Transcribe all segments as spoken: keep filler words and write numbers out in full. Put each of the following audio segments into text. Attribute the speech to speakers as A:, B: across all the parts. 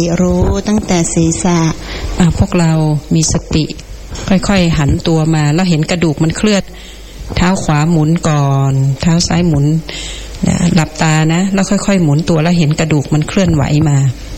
A: รู้ตั้งแต่ศีรษะ
B: พวกเรามีสติค่อยๆหันตัวมาแล้วเห็นกระดูกมันเคลื่อนเท้าขวาหมุนก่อนเท้าซ้ายหมุนนะหลับตานะแล้วค่อยๆหมุนตัวแล้วเห็นกระดูกมันเคลื่อนไหวมา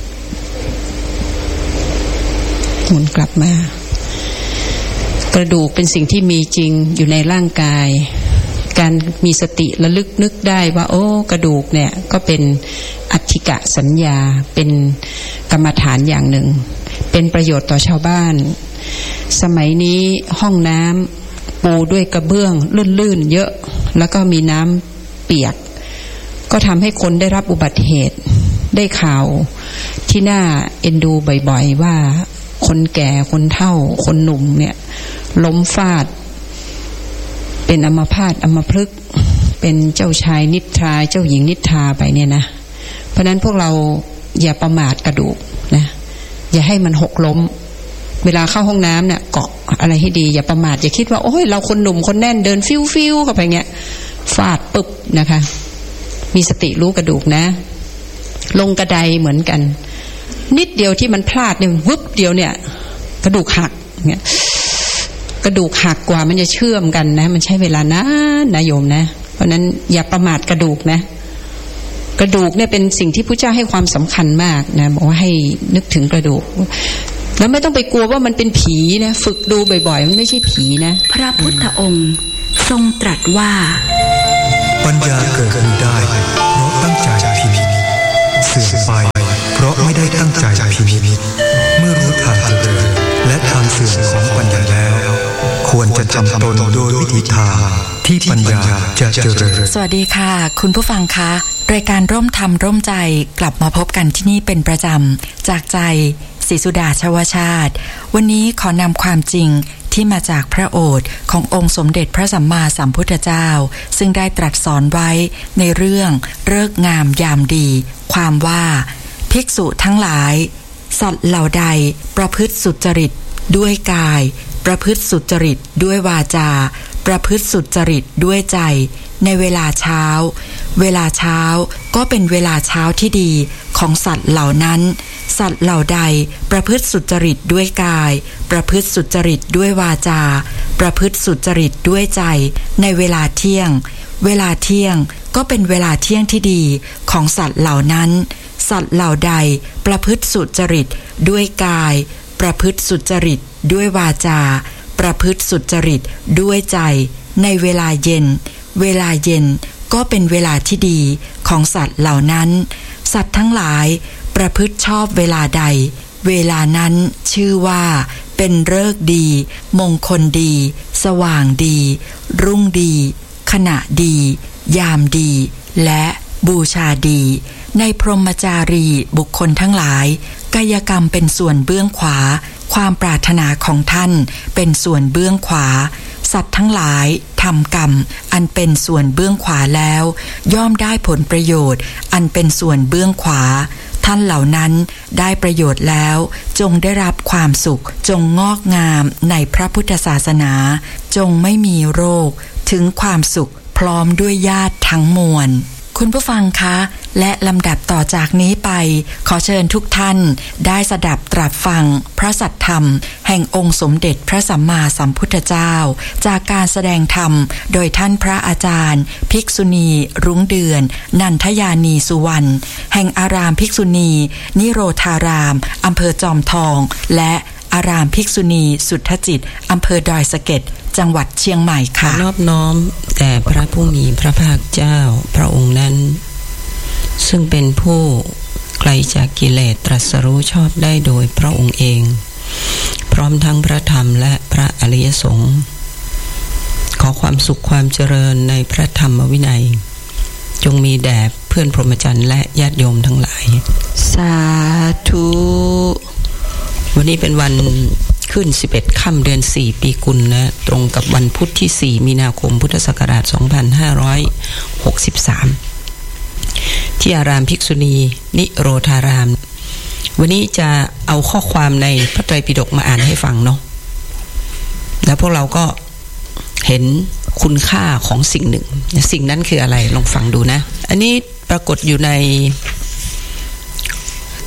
B: หมุนกลับมากระดูกเป็นสิ่งที่มีจริงอยู่ในร่างกายการมีสติระลึกนึกได้ว่าโอ้กระดูกเนี่ยก็เป็นอัตถิกะสัญญาเป็นกรรมฐานอย่างหนึ่งเป็นประโยชน์ต่อชาวบ้านสมัยนี้ห้องน้ำปูด้วยกระเบื้องลื่นๆเยอะแล้วก็มีน้ำเปียกก็ทำให้คนได้รับอุบัติเหตุได้ข่าวที่น่าเอ็นดูบ่อยๆว่าคนแก่คนเฒ่าคนหนุ่มเนี่ยล้มฟาดเป็นอัมพาตอัมพฤกษ์เป็นเจ้าชายนิทราเจ้าหญิงนิทราไปเนี่ยนะเพราะนั้นพวกเราอย่าประมาทกระดูกนะอย่าให้มันหกล้มเวลาเข้าห้องน้ำเนี่ยเกาะอะไรให้ดีอย่าประมาทอย่าคิดว่าโอ้ยเราคนหนุ่มคนแน่นเดินฟิวฟิวเข้าไปเงี้ยฟาดปึ๊บนะคะมีสติรู้กระดูกนะลงกระไดเหมือนกันนิดเดียวที่มันพลาดเนี่ยวึบเดียวเนี่ยกระดูกหักเนี่ยกระดูกหักกว่ามันจะเชื่อมกันนะมันใช้เวลานานนะโยมนะเพราะนั้นอย่าประมาทกระดูกนะกระดูกเนี่ยเป็นสิ่งที่พระเจ้าให้ความสำคัญมากนะบอกว่าให้นึกถึงกระดูกแล้วไม่ต้องไปกลัวว่ามันเป็นผีนะฝึกดูบ่อยๆมันไม่ใช่ผีนะ
C: พระพุทธองค์ทรงตรัสว่า
D: ปัญญาเกิดขึ้นได้เพราะตั้งใจพินิจเสื่อมไปเพราะไม่ได้ตั้งใจพินิจเมื่อรู้ทางเจริญและทางเสื่อมของปัญญาแล้วควรจะทำตนโดยวิธีทางที่ปัญญาจะเจริญ
C: สวัสดีค่ะคุณผู้ฟังคะรายการร่มธรรมร่มใจกลับมาพบกันที่นี่เป็นประจำจากใจศรีสุดาชวชาติวันนี้ขอนำความจริงที่มาจากพระโอษฐ์ขององค์สมเด็จพระสัมมาสัมพุทธเจ้าซึ่งได้ตรัสสอนไว้ในเรื่องฤกษ์งามยามดีความว่าภิกษุทั้งหลายสัตว์เหล่าใดประพฤติสุจริตด้วยกายประพฤติสุจริตด้วยวาจาประพฤติสุจริตด้วยใจในเวลาเช้าเวลาเช้าก็เป็นเวลาเช้าที่ดีของสัตว์เหล่านั้นสัตว์เหล่าใดประพฤติสุจริตด้วยกายประพฤติสุจริตด้วยวาจาประพฤติสุจริตด้วยใจในเวลาเที่ยงเวลาเที่ยงก็เป็นเวลาเที่ยงที่ดีของสัตว์เหล่านั้นสัตว์เหล่าใดประพฤติสุจริตด้วยกายประพฤติสุจริตด้วยวาจาประพฤติสุจริตด้วยใจในเวลาเย็นเวลาเย็นก็เป็นเวลาที่ดีของสัตว์เหล่านั้นสัตว์ทั้งหลายประพฤติชอบเวลาใดเวลานั้นชื่อว่าเป็นฤกษ์ดีมงคลดีสว่างดีรุ่งดีขณะดียามดีและบูชาดีในพรหมจารีบุคคลทั้งหลายกายกรรมเป็นส่วนเบื้องขวาความปรารถนาของท่านเป็นส่วนเบื้องขวาสัตว์ทั้งหลายทำกรรมอันเป็นส่วนเบื้องขวาแล้วย่อมได้ผลประโยชน์อันเป็นส่วนเบื้องขวาท่านเหล่านั้นได้ประโยชน์แล้วจงได้รับความสุขจงงอกงามในพระพุทธศาสนาจงไม่มีโรคถึงความสุขพร้อมด้วยญาติทั้งมวลคุณผู้ฟังคะและลำดับต่อจากนี้ไปขอเชิญทุกท่านได้สดับตรับฟังพระสัทธรรมแห่งองค์สมเด็จพระสัมมาสัมพุทธเจ้าจากการแสดงธรรมโดยท่านพระอาจารย์ภิกษุณีรุ้งเดือนนันทยานีสุวรรณแห่งอารามภิกษุณีนิโรธารามอำเภอจอมทองและอารามภิกษุณีสุทธจิตอำเภอดอยสะเก็ดจังหวัดเชียงใหม่ค่ะ
B: นอบน้อมแต่พระผู้มีพระภาคเจ้าพระองค์นั้นซึ่งเป็นผู้ไกลจากกิเลสตรัสรู้ชอบได้โดยพระองค์เองพร้อมทั้งพระธรรมและพระอริยสงฆ์ขอความสุขความเจริญในพระธรรมวินัยจงมีแด่เพื่อนพรหมจรรย์และญาติโยมทั้งหลายสาธุวันนี้เป็นวันขึ้นสิบเอ็ดค่ำเดือนสี่ปีกุลนะตรงกับวันพุธที่สี่มีนาคมพุทธศักราชสองพันห้าร้อยหกสิบสามที่อารามภิกษุณีนิโรธารามวันนี้จะเอาข้อความในพระไตรปิฎกมาอ่านให้ฟังเนาะแล้วพวกเราก็เห็นคุณค่าของสิ่งหนึ่งสิ่งนั้นคืออะไรลองฟังดูนะอันนี้ปรากฏอยู่ในพ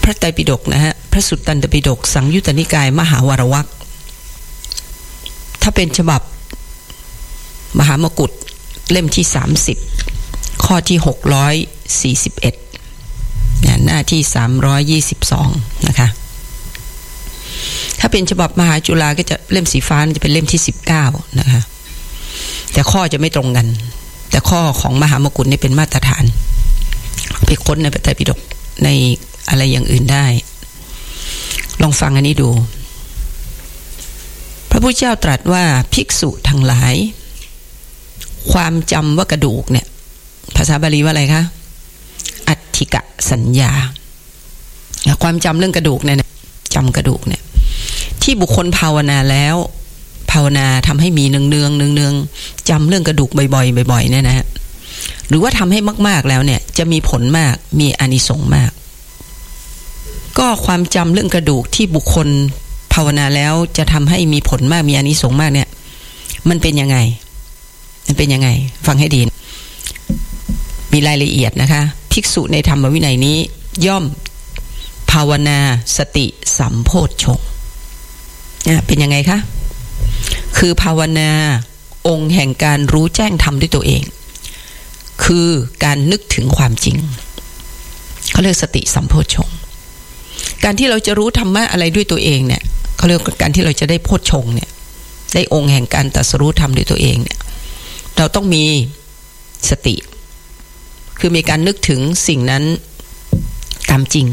B: พระไตรปิฎกนะฮะพระสุตตันตปิฎกสังยุตตนิกายมหาวารวรรคถ้าเป็นฉบับมหามกุฏเล่มที่สามสิบข้อที่หกร้อยสี่สิบเอ็ดเนี่ยหน้าที่สามร้อยยี่สิบสองนะคะถ้าเป็นฉบับมหาจุฬาก็จะเล่มสีฟ้าจะเป็นเล่มที่สิบเก้านะคะแต่ข้อจะไม่ตรงกันแต่ข้อของมหามกุฏนี่เป็นมาตรฐานไปค้นในพระไตรปิฎกในอะไรอย่างอื่นได้ลองฟังอันนี้ดูพระพุทธเจ้าตรัสว่าภิกษุทั้งหลายความจำว่ากระดูกเนี่ยภาษาบาลีว่าอะไรคะอัตถิกะสัญญาความจำเรื่องกระดูกเนี่ยจำกระดูกเนี่ยที่บุคคลภาวนาแล้วภาวนาทำให้มีเนืองเนืองเนืองเนืองจำเรื่องกระดูกบ่อยๆบ่อยๆเนี่ยนะฮะหรือว่าทำให้มากๆแล้วเนี่ยจะมีผลมากมีอานิสงส์มากก็ความจำเรื่องกระดูกที่บุคคลภาวนาแล้วจะทำให้มีผลมากมีอานิสงส์มากเนี่ยมันเป็นยังไงมันเป็นยังไงฟังให้ดีมีรายละเอียดนะคะภิกษุในธรรมวินัยนี้ย่อมภาวนาสติสัมโพชฌงค์เนี่ยเป็นยังไงคะคือภาวนาองค์แห่งการรู้แจ้งธรรมด้วยตัวเองคือการนึกถึงความจริงเขาเรียกสติสัมโพชฌงค์การที่เราจะรู้ธรรมะอะไรด้วยตัวเองเนี่ยเขาเรียกการที่เราจะได้โพชฌงค์เนี่ยได้องค์แห่งการตรัสรู้ธรรมด้วยตัวเองเนี่ยเราต้องมีสติคือมีการนึกถึงสิ่งนั้นตามจริง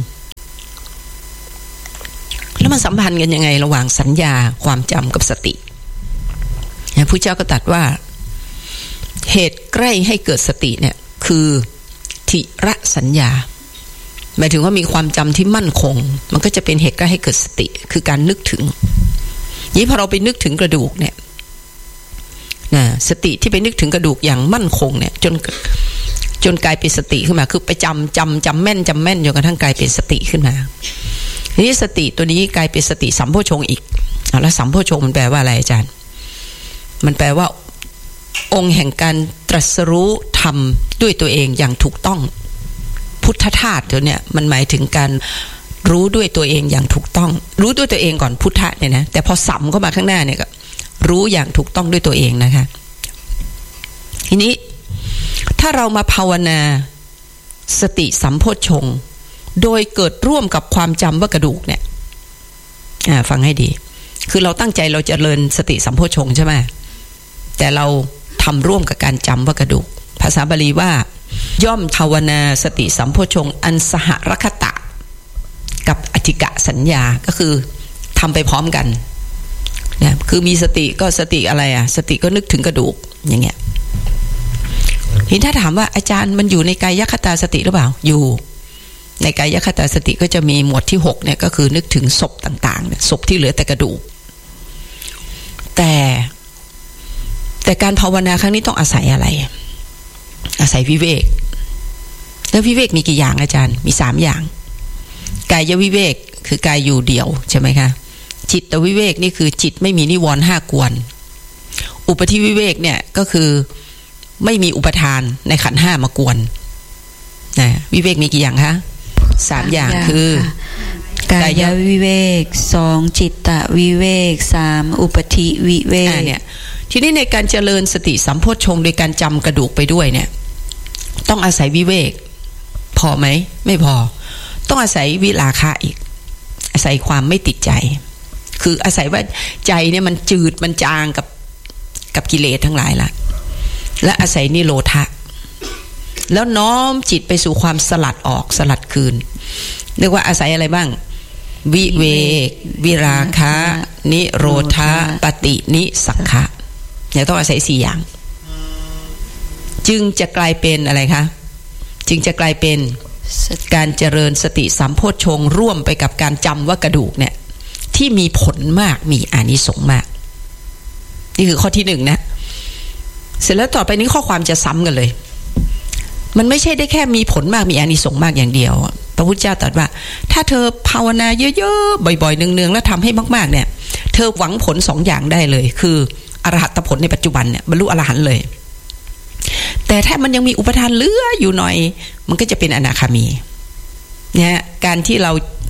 B: แล้วมันสัมพันธ์กันยังไงระหว่างสัญญาความจำกับสติพระพุทธเจ้าก็ตรัสว่าเหตุใกล้ให้เกิดสติเนี่ยคือทิระสัญญาหมายถึงว่ามีความจำที่มั่นคงมันก็จะเป็นเหตุใกล้ให้เกิดสติคือการนึกถึงนี้พอเราไปนึกถึงกระดูกเนี่ยนะสติที่ไปนึกถึงกระดูกอย่างมั่นคงเนี่ยจนจนกลายเป็นสติขึ้นมาคือไปจำจำจำแม่นจำแม่นจนกระทั่งกลายเป็นสติขึ้นมาทีนี้สติตัวนี้กลายเป็นสติสัมโพชฌงค์อีกเอาแล้วสัมโพชฌงค์มันแปลว่าอะไรอาจารย์มันแปลว่าองค์แห่งการตรัสรู้ธรรมด้วยตัวเองอย่างถูกต้องพุทธธาตุตัวเนี้ยมันหมายถึงการรู้ด้วยตัวเองอย่างถูกต้องรู้ด้วยตัวเองก่อนพุทธะเนี่ยนะแต่พอสัมเข้ามาข้างหน้าเนี่ยก็รู้อย่างถูกต้องด้วยตัวเองนะคะทีนี้ถ้าเรามาภาวนาสติสัมโพชฌงค์โดยเกิดร่วมกับความจำว่ากระดูกเนี่ยอ่าฟังให้ดีคือเราตั้งใจเราจะเจริญสติสัมโพชฌงค์ใช่ไหมแต่เราทำร่วมกับการจำว่ากระดูกภาษาบาลีว่าย่อมภาวนาสติสัมโพชฌงค์อันสหรคตะกับอธิกะสัญญาก็คือทำไปพร้อมกันเนี่ยคือมีสติก็สติอะไรอ่ะสติก็นึกถึงกระดูกอย่างเงี้ยทีถ้าถามว่าอาจารย์มันอยู่ในกายคตาสติหรือเปล่าอยู่ในกายคตาสติก็จะมีหมวดที่หกเนี่ยก็คือนึกถึงศพต่างๆเนี่ยศพที่เหลือแต่กระดูกแต่แต่การภาวนาครั้งนี้ต้องอาศัยอะไรอาศัยวิเวกแล้ววิเวกมีกี่อย่างอาจารย์มีสามอย่างกายวิเวกคือกายอยู่เดี่ยวใช่ไหมคะจิตวิเวกนี่คือจิตไม่มีนิวรณ์ห้ากวนอุปธิวิเวกเนี่ยก็คือไม่มีอุปทานในขันธ์ห้ามากวนนะวิเวกมีกี่อย่างคะสามอย่างคือกายวิเวกสองจิตตวิเวกสามอุปธิวิเวกเนี่ยทีนี้ในการเจริญสติสัมโพชฌงค์โดยการจำกระดูกไปด้วยเนี่ยต้องอาศัยวิเวกพอไหมไม่พอต้องอาศัยวิราคะอีกอาศัยความไม่ติดใจคืออาศัยว่าใจเนี่ยมันจืดมันจางกับกับกิเลสทั้งหลายละและอาศัยนิโรธะแล้วน้อมจิตไปสู่ความสลัดออกสลัดคืนเรียกว่าอาศัยอะไรบ้างวิเวกวิราคะนิโรธะปฏินิสังขะเนี่ยต้องอาศัยสี่อย่างจึงจะกลายเป็นอะไรคะจึงจะกลายเป็นการเจริญสติสัมโพชฌงค์ร่วมไปกับการจำว่ากระดูกเนี่ยที่มีผลมากมีอานิสงส์มากนี่คือข้อที่หนึ่งนะเสร็จแล้วต่อไปนี้ข้อความจะซ้ำกันเลยมันไม่ใช่ได้แค่มีผลมากมีอานิสงส์มากอย่างเดียวพระพุทธเจ้าตรัสว่าถ้าเธอภาวนาเยอะๆบ่อยๆเนืองๆแล้วทำให้มากๆเนี่ยเธอหวังผลสองอย่างได้เลยคืออรหัตผลในปัจจุบันเนี่ยบรรลุอรหันต์เลยแต่ถ้ามันยังมีอุปทานเหลืออยู่หน่อยมันก็จะเป็นอนาคามีเนี่ยการที่เรา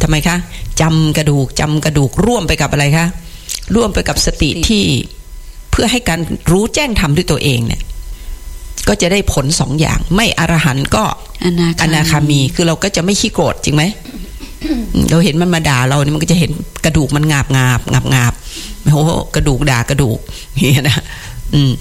E: ทำไมคะจำกระดูกจำกระดูกร่วมไปกับอะไรคะร่วมไปกับสติที่เพื่อให้การรู้แจ้งธรรมด้วยตัวเองเนี่ยก็จะได้ผลสองอย่างไม่อรหันต์ก็อนาคามีคือเราก็จะไม่ขี้โกรธจริงไหม เราเห็นมันมาด่าเราเนี่ยมันก็จะเห็นกระดูกมันงาบงาบงาบงาบโอ้โหกระดูกด่ากระดูกนี่นะอืม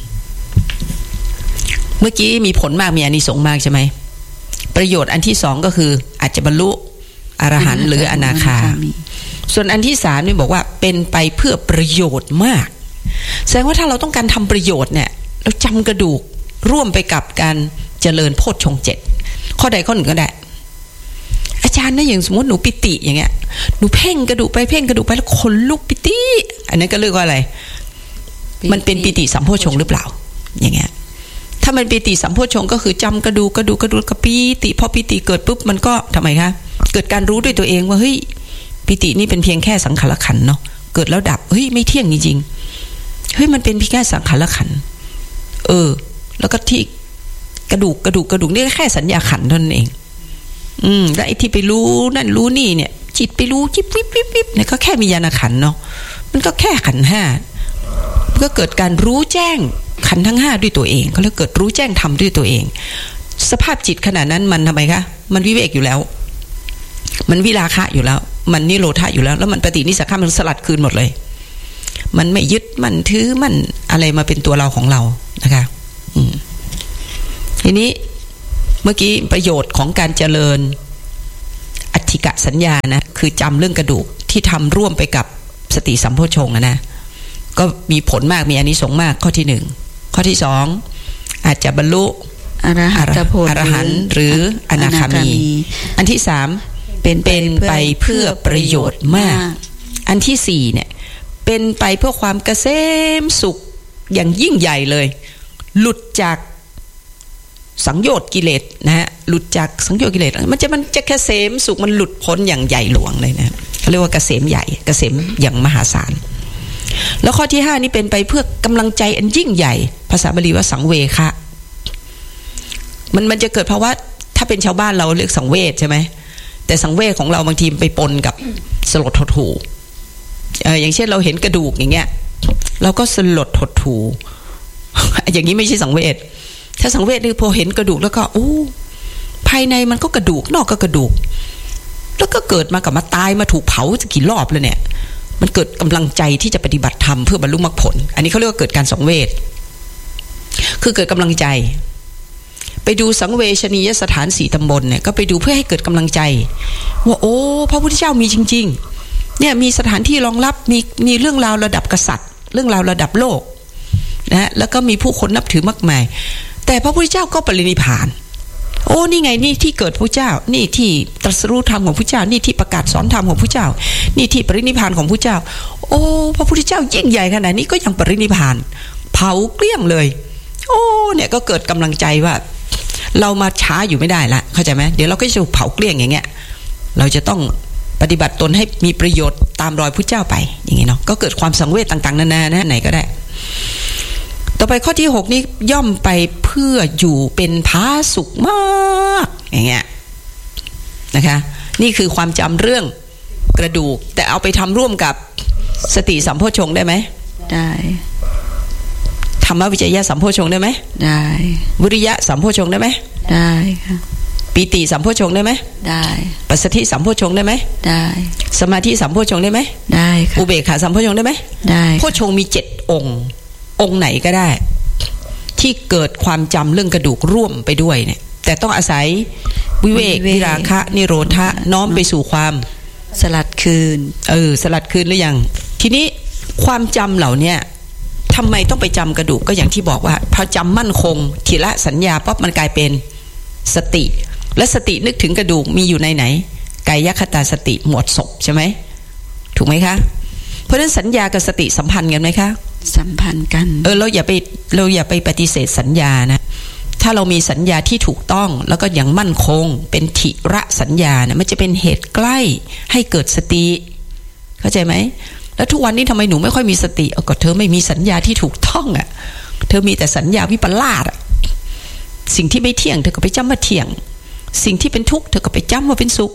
E: เมื่อกี้มีผลมากมีอานิสงส์มากใช่ไหมประโยชน์อันที่สองก็คืออาจจะบรรลุอรหันต์หรืออนาคาส่วนอันที่สามนี่บอกว่าเป็นไปเพื่อประโยชน์มากแสดงว่าถ้าเราต้องการทำประโยชน์เนี่ยเราจำกระดูกร่วมไปกับการเจริญโพชฌงค์เจ็ดข้อใดข้อหนึ่งก็ได้อาจารย์นะอย่างสมมติหนูปิติอย่างเงี้ยหนูเพ่งกระดูกไปเพ่งกระดูกไปแล้วขนลุกปิติอันนั้นก็เรียกว่าอะไรมันเป็นปิติสัมโพชฌงค์หรือเปล่าอย่างเงี้ยถ้ามันปิติสัมโพชฌงค์ก็คือจำกระดูกกระดูกกระดูกกระปีติพอปิติเกิดปุ๊บมันก็ทำไมคะเกิดการรู้ด้วยตัวเองว่าเฮ้ยปิตินี่เป็นเพียงแค่สังขารขันธ์เนาะเกิดแล้วดับเฮ้ยไม่เที่ยงจริงๆเฮ้ยมันเป็นเพียงแค่สังขารขันธ์เออแล้วก็ที่กระดูกกระดูกกระดูกนี่แค่สัญญาขันธ์เท่านั้นเองอืมแล้วไอ้ที่ไปรู้นั่นรู้นี่เนี่ยจิตไปรู้จิบวิบวิบวิบเนี่ยก็แค่มีญาณขันธ์เนาะมันก็แค่ขันธ์ห้าก็เกิดการรู้แจ้งขันธ์ทั้งห้าด้วยตัวเองก็แล้วเกิดรู้แจ้งธรรมด้วยตัวเองสภาพจิตขณะนั้นมันทำไมคะมันวิเวกอยู่แล้วมันวิราคะอยู่แล้วมันนิโรธะอยู่แล้วแล้วมันปฏินิสสัขะมันสลัดคืนหมดเลยมันไม่ยึดมันถือมันอะไรมาเป็นตัวเราของเรานะคะทีนี้เมื่อกี้ประโยชน์ของการเจริญอัตถิกะสัญญานะคือจำเรื่องกระดูกที่ทำร่วมไปกับสติสัมโพชฌงค์นะก็มีผลมากมีอานิสงส์มากข้อที่หนึ่งข้อที่สองอาจจะบรรลุอรหัตผลอรหันต์หรืออนาคามีอันที่สามเป็นเป็นไปเพื่อประโยชน์มากอันที่สี่เนี่ยเป็นไปเพื่อความเกษมสุขอย่างยิ่งใหญ่เลยหลุดจากสังโยชน์กิเลสนะฮะหลุดจากสังโยชน์กิเลสมันจะมันจะเกษมสุขมันหลุดพ้นอย่างใหญ่หลวงเลยนะเขาเรียกว่าเกษมใหญ่เกษมอย่างมหาศาลแล้วข้อที่ห้านี่เป็นไปเพื่อกำลังใจอันยิ่งใหญ่ภาษาบาลีว่าสังเวคะมันมันจะเกิดภาวะถ้าเป็นชาวบ้านเราเรียกสังเวชใช่ไหมแต่สังเวชของเราบางทีไปปนกับสลดหดหู่เอออย่างเช่นเราเห็นกระดูกอย่างเงี้ยเราก็สลดหดหู่อย่างนี้ไม่ใช่สังเวชถ้าสังเวชคือพอเห็นกระดูกแล้วก็โอ้ภายในมันก็กระดูกนอกก็กระดูกแล้วก็เกิดมากับมาตายมาถูกเผาจะกี่รอบเลยเนี่ยมันเกิดกำลังใจที่จะปฏิบัติธรรมเพื่อบรรลุมรรคผลอันนี้เขาเรียกว่าเกิดการสังเวชคือเกิดกำลังใจไปดูสังเวชนียสถานสี่ตำบลเนี่ยก็ไปดูเพื่อให้เกิดกำลังใจว่าโอ้พระพุทธเจ้ามีจริงๆเนี่ยมีสถานที่รองรับมีมีเรื่องราวระดับกษัตริย์เรื่องราวระดับโลกนะฮะแล้วก็มีผู้คนนับถือมากมายแต่พระพุทธเจ้าก็ปรินิพพานโอ้นี่ไงนี่ที่เกิดพระเจ้านี่ที่ตรัสรู้ธรรมของพระเจ้านี่ที่ประกาศสอนธรรมของพระเจ้านี่ที่ปรินิพพานของพระเจ้าโอ้พระพุทธเจ้ายิ่งใหญ่ขนาดนี้ก็ยังปรินิพพานเผาเกลี้ยงเลยโอ้เนี่ยก็เกิดกำลังใจว่าเรามาช้าอยู่ไม่ได้ละเข้าใจไหมเดี๋ยวเราก็จะเผาเกลี้ยงอย่างเงี้ยเราจะต้องปฏิบัติตนให้มีประโยชน์ตามรอยพระเจ้าไปอย่างงี้เนาะก็เกิดความสังเวชต่างๆนานานะไหนก็ได้ต่อไปข้อที่หกนี้ย่อมไปเพื่ออยู่เป็นผาสุกมากอย่างเงี้ยนะคะนี่คือความจำเรื่องกระดูกแต่เอาไปทำร่วมกับสติสัมโพชฌงค์ได้ไหม
A: ได้
E: ธรรมวิจยะสัมโพชฌงค์ได้ไหม
A: ได้
E: วิริยะสัมโพชฌงค์ได้ไหม
A: ได้ค่ะ
E: ปีติสัมโพชฌงค์ได้ไหม
A: ได้
E: ปัสสัทธิสัมโพชฌงค์ได้ไหม
A: ได้
E: สมาธิสัมโพชฌงค์ได้ไหม
A: ได้ค่ะ
E: อุเบกขาสัมโพชฌงค์ได้ไหม
A: ได้
E: โพชฌงค์มีเจ็ดองค์องค์ไหนก็ได้ที่เกิดความจำเรื่องกระดูกร่วมไปด้วยเนี่ยแต่ต้องอาศัยวิเวกวิราคะนิโรธะน้อมไปสู่ความ
A: สลัดคืน
E: เออสลัดคืนหรือยังทีนี้ความจำเหล่านี้ทำไมต้องไปจำกระดูกก็อย่างที่บอกว่าพอจำมั่นคงทีละสัญญาปั๊บมันกลายเป็นสติและสตินึกถึงกระดูกมีอยู่ในไหนกายคตาสติหมวดศพใช่ไหมถูกไหมคะเพราะฉะนั้นสัญญากับสติสัมพันธ์กันไหมคะ
A: สัมพันธ์กัน
E: เออเราอย่าไปเราอย่าไปปฏิเสธสัญญานะถ้าเรามีสัญญาที่ถูกต้องแล้วก็อย่างมั่นคงเป็นถิระสัญญานะมันจะเป็นเหตุใกล้ให้เกิดสติเข้าใจไหมแล้วทุกวันนี้ทำไมหนูไม่ค่อยมีสติเอาก็เธอไม่มีสัญญาที่ถูกต้องอ่ะเธอมีแต่สัญญาวิปลาสอ่ะสิ่งที่ไม่เที่ยงเธอก็ไปจำว่าเที่ยงสิ่งที่เป็นทุกข์เธอก็ไปจำว่าเป็นสุข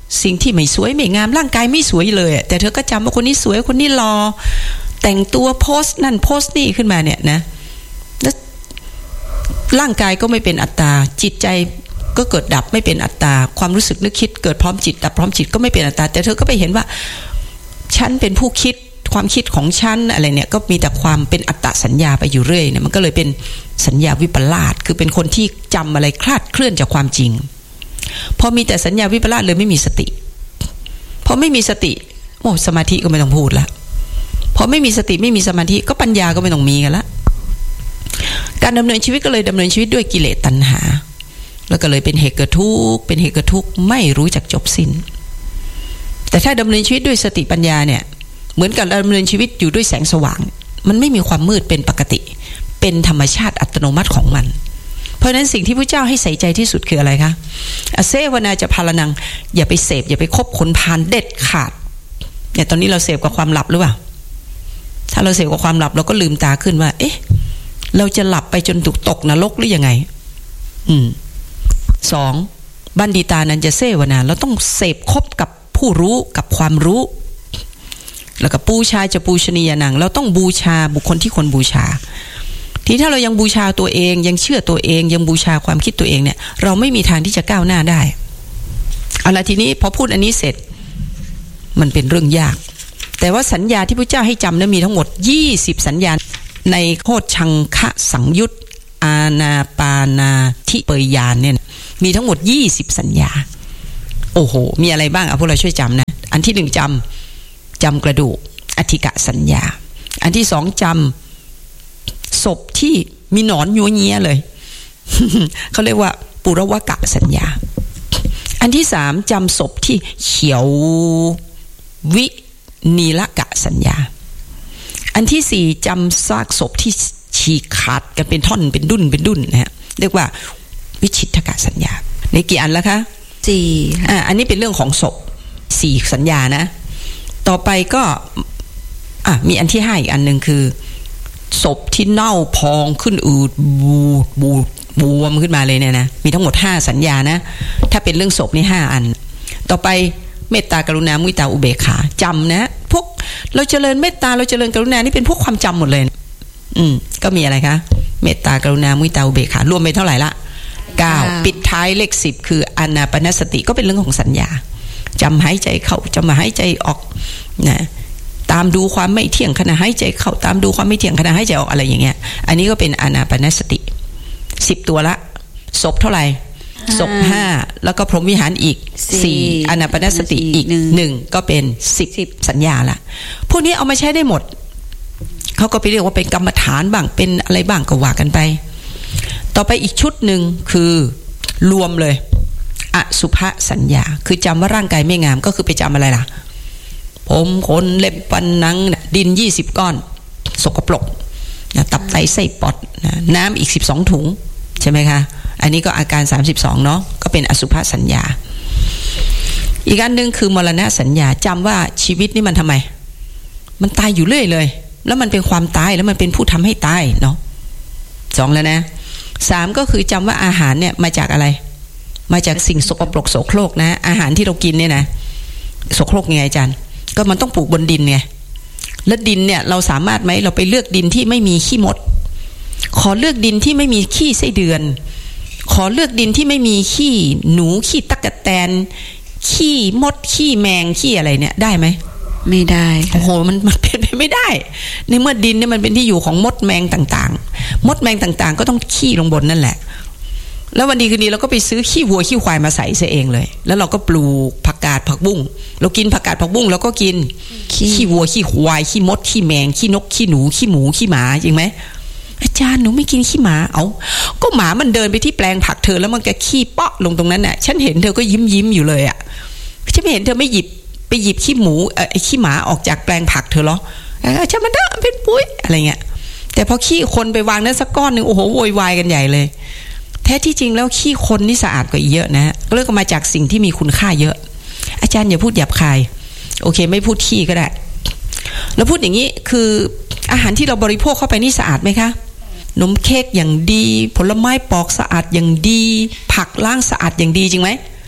E: สิ่งที่ไม่สวยไม่งามร่างกายไม่สวยเลยแต่เธอก็จำว่าคนนี้สวยคนนี้หล่อแต่งตัวโพสนั่นโพสนี่ขึ้นมาเนี่ยนะแล้วร่างกายก็ไม่เป็นอัตตาจิตใจก็เกิดดับไม่เป็นอัตตาความรู้สึกนึกคิดเกิดพร้อมจิตดับพร้อมจิตก็ไม่เป็นอัตตาแต่เธอก็ไปเห็นว่าฉันเป็นผู้คิดความคิดของฉันอะไรเนี่ยก็มีแต่ความเป็นอัตตสัญญาไปอยู่เรื่อยเนี่ยมันก็เลยเป็นสัญญาวิปลาสคือเป็นคนที่จำอะไรคลาดเคลื่อนจากความจริงพอมีแต่สัญญาวิปลาสเลยไม่มีสติพอไม่มีสติโอ้สมาธิก็ไม่ต้องพูดละพอไม่มีสติไม่มีสมาธิก็ปัญญาก็ไม่ต้องมีกันละการดำเนินชีวิตก็เลยดำเนินชีวิตด้วยกิเลสตัณหาแล้วก็เลยเป็นเหตุเกิดทุกข์เป็นเหตุเกิดทุกข์ไม่รู้จักจบสิ้นแต่ถ้าดำเนินชีวิตด้วยสติปัญญาเนี่ยเหมือนกับดำเนินชีวิตอยู่ด้วยแสงสว่างมันไม่มีความมืดเป็นปกติเป็นธรรมชาติอัตโนมัติของมันเพราะฉะนั้นสิ่งที่พระเจ้าให้ใส่ใจที่สุดคืออะไรคะอเซวนาจะพาลนังอย่าไปเสพอย่าไปคบคนพาลเด็ดขาดเนี่ยตอนนี้เราเสพกับความหลับหรือเปล่าถ้าเราเสพกับความหลับเราก็ลืมตาขึ้นว่าเอ๊ะเราจะหลับไปจนถูกตกนรกหรือยังไงอืมสองบัณฑิตานันจะเสวนาเราต้องเสพคบกับผู้รู้กับความรู้แล้วก็ปูชาจะปูชนียนังเราต้องบูชาบุคคลที่ควรบูชาทีถ้าเรายังบูชาตัวเองยังเชื่อตัวเองยังบูชาความคิดตัวเองเนี่ยเราไม่มีทางที่จะก้าวหน้าได้เอาละทีนี้พอพูดอันนี้เสร็จมันเป็นเรื่องยากแต่ว่าสัญญาที่พระเจ้าให้จำนั้นมีทั้งหมดยี่สิบสัญญาในโคชังคะสังยุตอานาปานาทิเปยญาณเนี่ยมีทั้งหมดยี่สิบสัญญาโอ้โหมีอะไรบ้างเอาพวกเราช่วยจำนะอันที่หนึ่งจำจำกระดูกอธิกะสัญญาอันที่สองจำศพที่มีหนอนยัวเยียเลย เขาเรียกว่าปุรวกะสัญญาอันที่สามจำศพที่เขียววินีละกะสัญญาอันที่สี่จำซากศพที่ฉีกขาดกันเป็นท่อนเป็นดุ้นเป็นดุ้นนะฮะเรียกว่าวิชิตกะสัญญาในกี่อันแล้วคะ
A: สี่
E: อ่าอันนี้เป็นเรื่องของศพสี่สัญญานะต่อไปก็อ่ะมีอันที่ห้าอีกอันหนึ่งคือศพที่เน่าพองขึ้นอืดบูดบูดบวมขึ้นมาเลยเนี่ยนะมีทั้งหมดห้าสัญญานะถ้าเป็นเรื่องศพนี่ห้าอันต่อไปเมตตากรุณามุทิตาอุเบกขาจำนะพวกเราเจริญเมตตาเราเจริญกรุณานี่เป็นพวกความจำหมดเลยอืมก็มีอะไรคะเมตตากรุณามุทิตาอุเบกขารวมไปเท่าไหร่ละเก้าปิดท้ายเลขสิบคืออานาปานสติก็เป็นเรื่องของสัญญาจำหายใจเข้าจำหายใจออกนะตามดูความไม่เที่ยงขณะหายใจเข้าตามดูความไม่เที่ยงขณะหายใจออกอะไรอย่างเงี้ยอันนี้ก็เป็นอานาปานสติสิบตัวละศพเท่าไหร่ศพห้าแล้วก็พรหมวิหารอีกสี่อานาปานสติอีกหนึ่งก็เป็นสิบสัญญาละพวกนี้เอามาใช้ได้หมดเขาก็ไปเรียกว่าเป็นกรรมฐานบ้างเป็นอะไรบ้างก็ว่ากันไปต่อไปอีกชุดหนึ่งคือรวมเลยอสุภสัญญาคือจำว่าร่างกายไม่งามก็คือไปจำอะไรล่ะผมขนเล็บฟันหนังดินยี่สิบก้อนสกปรกตับไตไส้ปอดน้ำอีกสิบสองถุงใช่ไหมคะอันนี้ก็อาการสามสิบสองเนาะก็เป็นอสุภสัญญาอีกอันหนึ่งคือมรณะสัญญาจำว่าชีวิตนี่มันทำไมมันตายอยู่เรื่อยเลยแล้วมันเป็นความตายแล้วมันเป็นผู้ทำให้ตายเนาะสองแล้วนะสามก็คือจำว่าอาหารเนี่ยมาจากอะไรมาจากสิ่งสกปรกโสโครกนะอาหารที่เรากินเนี่ยนะโสโครกไงอาจารย์ก็มันต้องปลูกบนดินไงแล้วดินเนี่ยเราสามารถไหมเราไปเลือกดินที่ไม่มีขี้มดขอเลือกดินที่ไม่มีขี้ไส้เดือนขอเลือกดินที่ไม่มีขี้หนูขี้ตั๊กแตนขี้มดขี้แมงขี้อะไรเนี่ยได้ไหม
A: ไม่ได้
E: โอ้โหมันมันเป็นไปไม่ได้ในเมื่อดินเนี่ยมันเป็นที่อยู่ของมดแมงต่างๆมดแมงต่างๆก็ต้องขี้ลงบนนั่นแหละแล้ววันดีคืนดีเราก็ไปซื้อขี้วัวขี้ควายมาใส่ซะเองเลยแล้วเราก็ปลูกผักกาดผักบุ้งเรากินผักกาดผักบุ้งเราก็กินขี้วัวขี้ควายขี้มดขี้แมงขี้นกขี้หนูขี้หมูขี้หมาจริงไหมอาจารย์หนูไม่กินขี้หมาเอาก็หมามันเดินไปที่แปลงผักเธอแล้วมันก็ขี้เปาะลงตรงนั้นน่ะฉันเห็นเธอก็ยิ้มยิ้มอยู่เลยอ่ะฉันไม่เห็นเธอไม่หยิบไปหยิบขี้หมูไอ้ขี้หมาออกจากแปลงผักเธอหรออาจารย์มันเด้อเป็นปุ้ยอะไรเงี้ยแต่พอขี้คนไปวางนั้นสักก้อนนึงโอ้โหโวยวายกันใหญ่เลยแท้ที่จริงแล้วขี้คนนี่สะอาดกว่าอีกเยอะนะก็เลือกมาจากสิ่งที่มีคุณค่าเยอะอาจารย์อย่าพูดหยาบคายโอเคไม่พูดขี้ก็ได้แล้วพูดอย่างนี้คืออาหารที่เราบริโภคเข้าไปนี่สะอาดไหมคะนมเค้กอย่างดีผลไม้ปอกสะอาดอย่างดีผักล้างสะอาดอย่างดีจริงไหม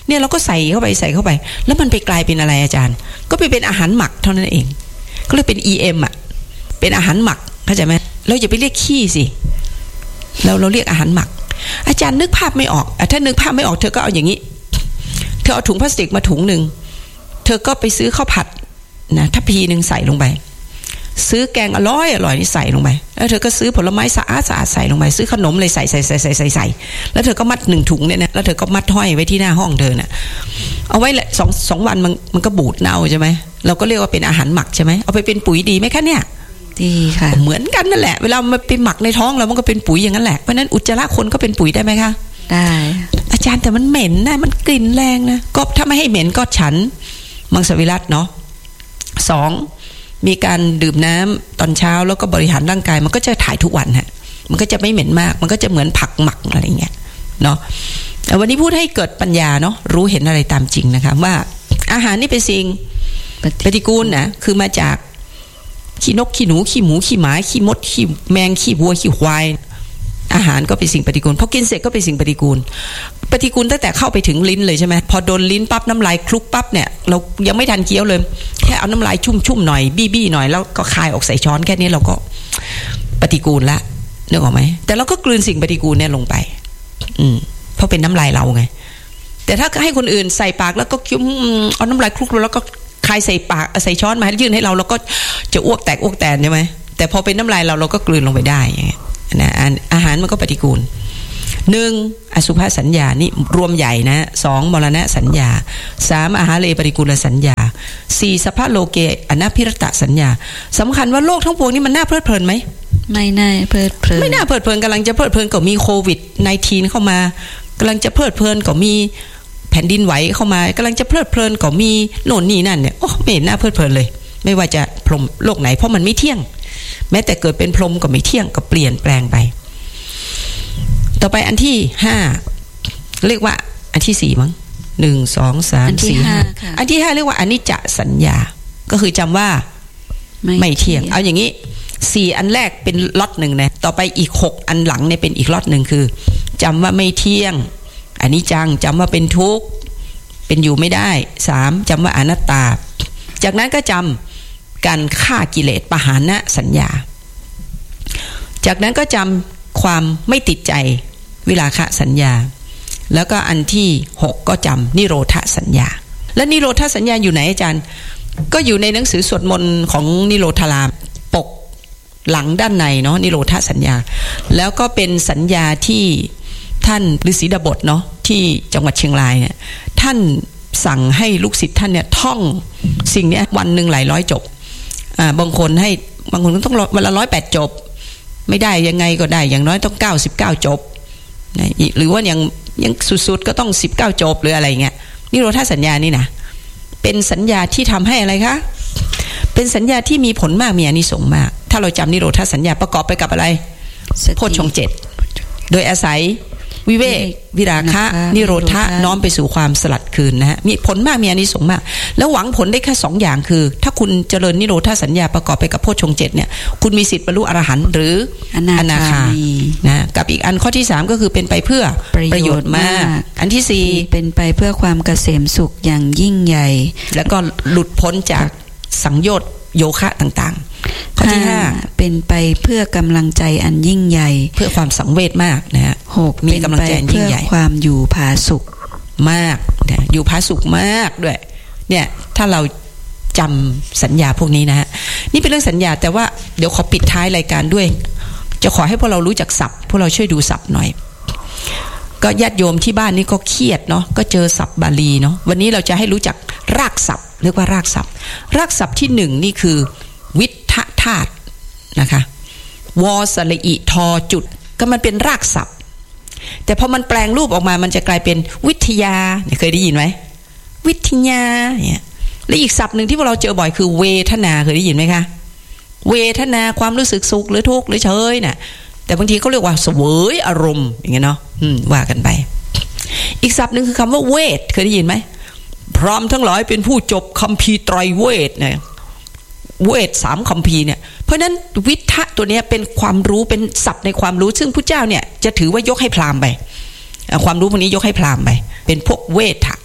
E: เนี่ยเราก็ใส่เข้าไปใส่เข้าไปแล้วมันไปกลายเป็นอะไรอาจารย์ก็ไปเป็นอาหารหมักเท่านั้นเองก็เลยเป็น อี เอ็ม อ่ะเป็นอาหารหมักเข้าใจไหมเราอย่าไปเรียกขี้สิเราเราเรียกอาหารหมักอาจารย์นึกภาพไม่ออกถ้านึกภาพไม่ออกเธอก็เอาอย่างนี้เธอเอาถุงพลาสติกมาถุงหนึ่งเธอก็ไปซื้อข้าวผัดนะทัพพีหนึ่งใส่ลงไปซื้อแกงอร่อยอร่อยนี่ใส่ลงไปแล้วเธอก็ซื้อผลไม้สะอาดสะอาดใส่ลงไปซื้อขนมเลยใส่ใส่ใส่ใส่ใส่ใส่แล้วเธอก็มัดหนึ่งถุงเนี่ยนะแล้วเธอก็มัดห้อยไว้ที่หน้าห้องเธอน่ะเอาไว้สองสองวันมันมันก็บูดเน่าใช่ไหมเราก็เรียกว่าเป็นอาหารหมักใช่ไหมเอาไปเป็นปุ๋ยดีไหมคะเนี่ย
A: ดีค่ะ
E: เหมือนกันนั่นแหละเวลามันไปหมักในท้องเรามันก็เป็นปุ๋ยอย่างนั้นแหละเพราะนั้นอุจจาระคนก็เป็นปุ๋ยได้ไหมคะ
A: ได้
E: อาจารย์แต่มันเหม็นนะมันกลิ่นแรงนะก็ถ้าไม่ให้เหม็นก็ฉันมังสวิรัติเนาะสองมีการดื่มน้ำตอนเช้าแล้วก็บริหารร่างกายมันก็จะถ่ายทุกวันฮะมันก็จะไม่เหม็นมากมันก็จะเหมือนผักหมักอะไรเงี้ยเนาะวันนี้พูดให้เกิดปัญญาเนาะรู้เห็นอะไรตามจริงนะคะว่าอาหารนี่เป็นสิ่งปฏิกูลนะคือมาจากขี้นกขี้หนูขี้หมูขี้หมาขี้มดขี้แมงขี้วัวขี้ควายอาหารก็เป็นสิ่งปฏิกูลพอกินเสร็จก็เป็นสิ่งปฏิกูลปฏิกูลตั้งแต่เข้าไปถึงลิ้นเลยใช่ไหมพอโดนลิ้นปั๊บน้ำลายคลุกปั๊บเนี่ยเรายังไม่ทันเคี้ยวเลยแค่เอาน้ำลายชุ่มๆหน่อยบี้ๆหน่อยแล้วก็คายออกใส่ช้อนแค่นี้เราก็ปฏิกูลละนึกออกไหมแต่เราก็กลืนสิ่งปฏิกูลเนี่ยลงไปอืมเพราะเป็นน้ำลายเราไงแต่ถ้าให้คนอื่นใส่ปากแล้วก็คิ้วเอาน้ำลายคลุกแล้วก็คายใส่ปากใส่ช้อนมายื่นให้เราเราก็จะอ้วกแตกอ้วกแตนใช่ไหมแต่พอเป็นน้ำลายเราเราก็กลืนลงไปได้อย่างเงี้ยนะอาหารมันก็ปฏิกูลหนึ่งอสุภสัญญานี่รวมใหญ่นะสองมรณะสัญญาสามอาหารเลปฏิกูลสัญญาสี่สัพพะโลเกอนาภิรตสัญญาสำคัญว่าโลกทั้งปวงนี้มันน่าเพลิดเพลินไหม
A: ไม่น่าเพลิดเพลิน
E: ไม่น่าเพลิดเพลินกำลังจะเพลิดเพลินก็มีโควิดสิบเก้า เข้ามากำลังจะเพลิดเพลินก็มีแผ่นดินไหวเข้ามากำลังจะเพลิดเพลินก็มีโน่นนี่นั่นเนี่ยโอ้ไม่เห็นน่าเพลิดเพลินเลยไม่ว่าจะพรหมโลกไหนเพราะมันไม่เที่ยงแม้แต่เกิดเป็นพรหมก็ไม่เที่ยงก็เปลี่ยนแปลงไปต่อไปอันที่ห้าเรียกว่าอันที่สี่มั้งหนึ่งสองสามสี่ห้าอันที่ห้าเรียกว่าอนิจจสัญญาก็คือจำว่าไม่เที่ยงเอาอย่างนี้สี่อันแรกเป็นล็อตหนึ่งนะต่อไปอีกหกอันหลังเนี่ยเป็นอีกล็อตหนึ่งคือจำว่าไม่เที่ยงอนิจจังจำว่าเป็นทุกข์เป็นอยู่ไม่ได้สามจำว่าอนัตตาจากนั้นก็จำการฆ่ากิเลสปหานะสัญญาจากนั้นก็จำความไม่ติดใจวิราคะสัญญาแล้วก็อันที่หกก็จำนิโรธสัญญาและนิโรธสัญญาอยู่ไหนอาจารย์ก็อยู่ในหนังสือสวดมนต์ของนิโรธารามปกหลังด้านในเนาะนิโรธสัญญาแล้วก็เป็นสัญญาที่ท่านฤาษีดาบทเนาะที่จังหวัดเชียงรายเนี่ยท่านสั่งให้ลูกศิษย์ท่านเนี่ยท่องสิ่งนี้วันหนึ่งหลายร้อยจบอ่าบางคนให้บางคนก็ต้องวันละร้อยแปดจบไม่ได้ยังไงก็ได้อย่างน้อยต้องเก้าสิบเก้าจบนะหรือว่ายังยังสุดๆก็ต้องสิบเก้าจบหรืออะไรเงี้ยนี่โรธสัญญานี่นะเป็นสัญญาที่ทำให้อะไรคะเป็นสัญญาที่มีผลมากมีอานิสงส์มากถ้าเราจำนิโรธสัญญาประกอบไปกับอะไรโพชฌงค์เจ็ดโดยอาศัยวิเวกวิราคะนิโรธะน้อมไปสู่ความสลัดคืนนะฮะมีผลมากมีอานิสงส์มากแล้วหวังผลได้แค่สองอย่างคือถ้าคุณเจริญนิโรธสัญญาประกอบไปกับโพชฌงค์เจ็ดเนี่ยคุณมีสิทธิ์บรรลุอรหันต์หรืออนาคานะกับอีกอันข้อที่สามก็คือเป็นไปเพื่อประโยชน์มากอันที่สี่
A: เป็นไปเพื่อความเกษมสุขอย่างยิ่งใหญ่
E: แล้วก็หลุดพ้นจากสังโยชน์โยคะต่างๆข้อที่ห้า
A: เป็นไปเพื่อกำลังใจอันยิ่งใหญ่
E: เพื่อความสังเวชมากนะฮะ
A: หกมีกำลังใจยิ่งใหญ่ความอยู่ผาสุก
E: มากนะอยู่ผาสุกมากด้วยเนี่ยถ้าเราจำสัญญาพวกนี้นะฮะนี่เป็นเรื่องสัญญาแต่ว่าเดี๋ยวขอปิดท้ายรายการด้วยจะขอให้พวกเรารู้จักศัพท์พวกเราช่วยดูศัพท์หน่อยก็ญาติโยมที่บ้านนี่ก็เครียดเนาะก็เจอศัพท์บาลีเนาะวันนี้เราจะให้รู้จักรากศัพท์เรียกว่ารากศัพท์รากศัพท์ที่หนึ่งนี่คือวิทธธาตุนะคะวอสระอิทอจุดก็มันเป็นรากศัพท์แต่พอมันแปลงรูปออกมามันจะกลายเป็นวิทยาเคยได้ยินไหมวิทยาเนี่ยและอีกศัพท์หนึ่งที่พวกเราเจอบ่อยคือเวทนาเคยได้ยินไหมคะเวทนาความรู้สึกสุขหรือทุกข์หรือเฉยน่ะแต่บางทีเขาเรียกว่าเสวยอารมณ์อย่างเงี้ยเนาะว่ากันไปอีกศัพท์หนึ่งคือคำว่าเวทเคยได้ยินไหมพร้อมทั้งหลายเป็นผู้จบคัมภีร์ไตรเวทเนี่ยเวทสามคัมภีร์เนี่ยเพราะนั้นวิทธะตัวนี้เป็นความรู้เป็นศัพท์ในความรู้ซึ่งพระเจ้าเนี่ยจะถือว่ายกให้พราหมณ์ไปความรู้พวกนี้ยกให้พราหมณ์ไปเป็นพวกเวทะ